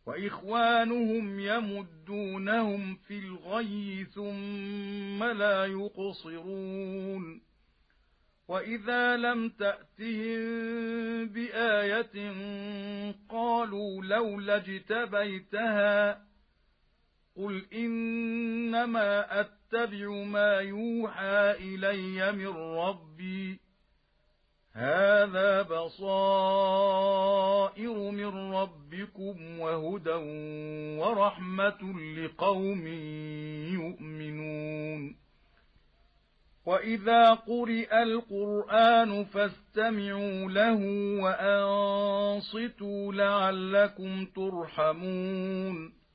وإخوانهم يمدونهم في الغي ثم لا يقصرون وإذا لم تأتهم بآية قالوا لولا اجتبيتها قل إنما أتبع ما يوحى إلي من ربي هذا بصائر من ربكم وهدى ورحمة لقوم يؤمنون وإذا قرئ القرآن فاستمعوا له وأنصتوا لعلكم ترحمون